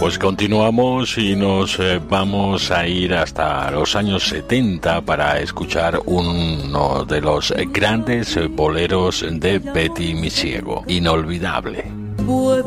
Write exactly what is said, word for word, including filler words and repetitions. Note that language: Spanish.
Pues continuamos y nos eh, vamos a ir hasta los años setenta para escuchar uno de los grandes boleros de Betty Misiego, inolvidable.